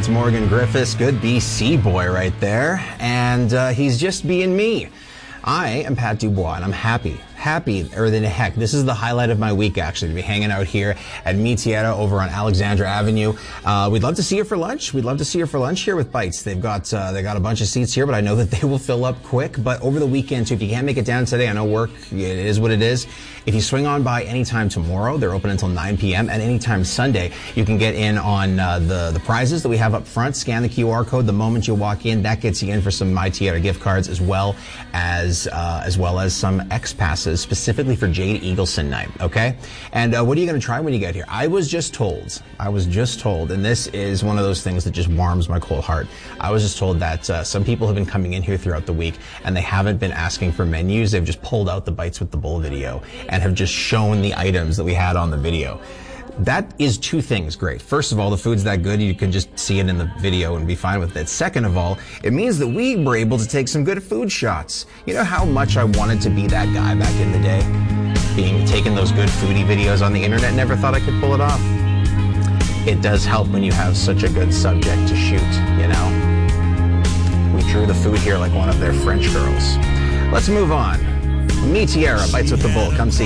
That's Morgan Griffiths, good BC boy right there. And he's just being me. I am Pat Dubois, and I'm happier than heck. This is the highlight of my week, actually, to be hanging out here at Mitiera over on Alexandra Avenue. We'd love to see you for lunch. We'd love to see you for lunch here with Bites. They got a bunch of seats here, but I know that they will fill up quick. But over the weekend, too, if you can't make it down today, I know work, it is what it is. If you swing on by anytime tomorrow, they're open until 9 p.m. And anytime Sunday, you can get in on the prizes that we have up front. Scan the QR code the moment you walk in. That gets you in for some Mitiera gift cards as well as some X passes specifically for Jade Eagleson night. Okay, and what are you going to try when you get here? I was just told, and this is one of those things that just warms my cold heart. I was just told that some people have been coming in here throughout the week and they haven't been asking for menus. They've just pulled out the Bites with the Bull video and have just shown the items that we had on the video. That is two things great. First of all, the food's that good, you can just see it in the video and be fine with it. Second of all, it means that we were able to take some good food shots. You know how much I wanted to be that guy back in the day? Taking those good foodie videos on the internet, never thought I could pull it off. It does help when you have such a good subject to shoot, you know? We drew the food here like one of their French girls. Let's move on. Mitiera, Bites with the Bull. Come see